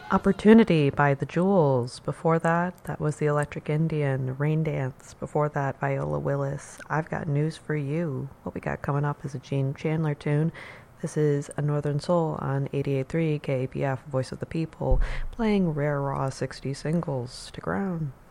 Opportunity by The Jewels. Before that, that was The Electric Indian, Rain Dance. Before that, Viola Willis. I've Got News for You. What we got coming up is a Gene Chandler tune. This is A Northern Soul on 88.3 KAPF, Voice of the People, playing rare raw 60 singles to ground.